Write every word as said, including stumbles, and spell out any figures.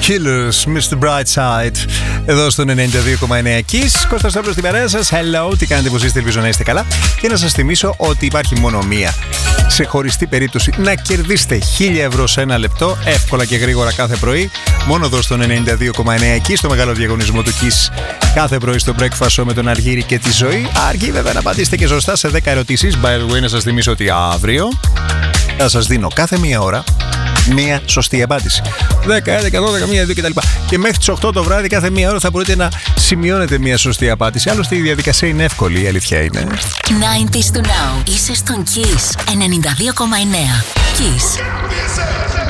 Killers, μίστερ Brightside, εδώ στον ενενήντα δύο κόμμα εννέα Kiss. Κώστας Σταύρος στην παρέα σας. Hello, τι κάνετε, πως είστε, ελπίζω να είστε καλά. Και να σας θυμίσω ότι υπάρχει μόνο μία σε χωριστή περίπτωση να κερδίσετε χίλια ευρώ σε ένα λεπτό, εύκολα και γρήγορα κάθε πρωί, μόνο εδώ στον ενενήντα δύο κόμμα εννέα Kiss, στο μεγάλο διαγωνισμό του Kiss κάθε πρωί στο Breakfast Show με τον Αργύρη και τη Ζωή. Αρκεί βέβαια να απαντήσετε και σωστά σε δέκα ερωτήσεις. By the way, να σας θυμίσω ότι αύριο θα σας δίνω κάθε μία ώρα μία σωστή απάντηση. δέκα, έντεκα, δώδεκα, μία, δύο κτλ. Και μέχρι τις οκτώ το βράδυ κάθε μία ώρα θα μπορείτε να σημειώνετε μία σωστή απάντηση. Άλλωστε η διαδικασία είναι εύκολη, η αλήθεια είναι. ενενήντα to now. Είσαι στον Kiss ενενήντα δύο κόμμα εννέα. Kiss.